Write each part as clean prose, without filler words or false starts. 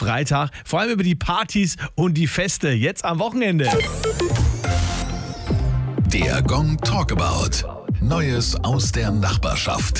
Freitag. Vor allem über die Partys und die Feste jetzt am Wochenende. Der Gong Talkabout. Neues aus der Nachbarschaft.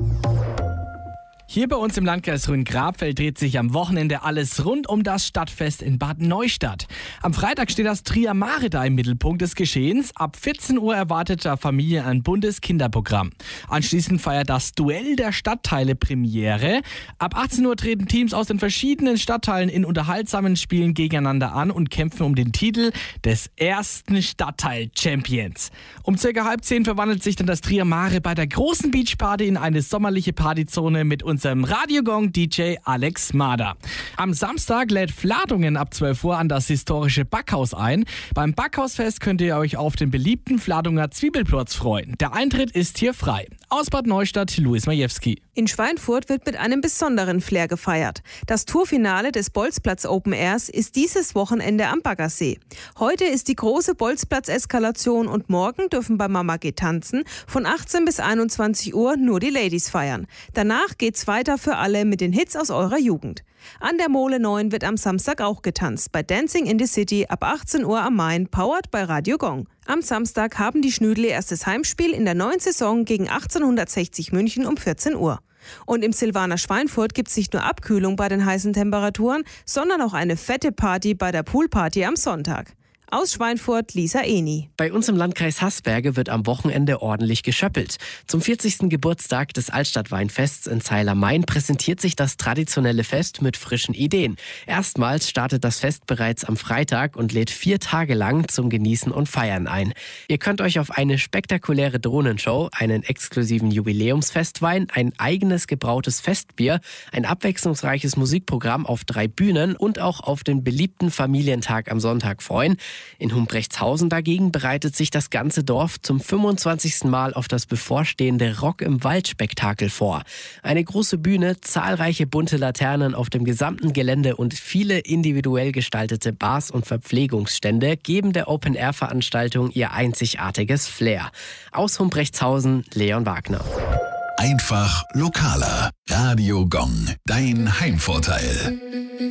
Hier bei uns im Landkreis Rhön-Grabfeld dreht sich am Wochenende alles rund um das Stadtfest in Bad Neustadt. Am Freitag steht das Trier Mareda im Mittelpunkt des Geschehens. Ab 14 Uhr erwartet der Familie ein buntes Kinderprogramm. Anschließend feiert das Duell der Stadtteile Premiere. Ab 18 Uhr treten Teams aus den verschiedenen Stadtteilen in unterhaltsamen Spielen gegeneinander an und kämpfen um den Titel des ersten Stadtteil-Champions. Um ca. 9:30 verwandelt sich dann das Trier Mare bei der großen Beachparty in eine sommerliche Partyzone mit unserem Radiogong-DJ Alex Mader. Am Samstag lädt Fladungen ab 12 Uhr an das historische Backhaus ein. Beim Backhausfest könnt ihr euch auf den beliebten Fladunger Zwiebelplotz freuen. Der Eintritt ist hier frei. Aus Bad Neustadt, Luis Majewski. In Schweinfurt wird mit einem besonderen Flair gefeiert. Das Tourfinale des Bolzplatz Open Airs ist dieses Wochenende am Baggersee. Heute ist die große Bolzplatz-Eskalation und morgen dürfen bei Mama geht tanzen von 18 bis 21 Uhr nur die Ladies feiern. Danach geht's weiter für alle mit den Hits aus eurer Jugend. An der Mole 9 wird am Samstag auch getanzt, bei Dancing in the City ab 18 Uhr am Main, powered bei Radio Gong. Am Samstag haben die Schnüdel ihr erstes Heimspiel in der neuen Saison gegen 1860 München um 14 Uhr. Und im Silvaner Schweinfurt gibt es nicht nur Abkühlung bei den heißen Temperaturen, sondern auch eine fette Party bei der Poolparty am Sonntag. Aus Schweinfurt, Lisa Eni. Bei uns im Landkreis Haßberge wird am Wochenende ordentlich geschöppelt. Zum 40. Geburtstag des Altstadtweinfests in Zeil-am-Main präsentiert sich das traditionelle Fest mit frischen Ideen. Erstmals startet das Fest bereits am Freitag und lädt 4 Tage lang zum Genießen und Feiern ein. Ihr könnt euch auf eine spektakuläre Drohnenshow, einen exklusiven Jubiläumsfestwein, ein eigenes gebrautes Festbier, ein abwechslungsreiches Musikprogramm auf 3 Bühnen und auch auf den beliebten Familientag am Sonntag freuen. In Humbrechtshausen dagegen bereitet sich das ganze Dorf zum 25. Mal auf das bevorstehende Rock im Wald-Spektakel vor. Eine große Bühne, zahlreiche bunte Laternen auf dem gesamten Gelände und viele individuell gestaltete Bars und Verpflegungsstände geben der Open-Air-Veranstaltung ihr einzigartiges Flair. Aus Humbrechtshausen, Leon Wagner. Einfach lokaler. Radio Gong. Dein Heimvorteil.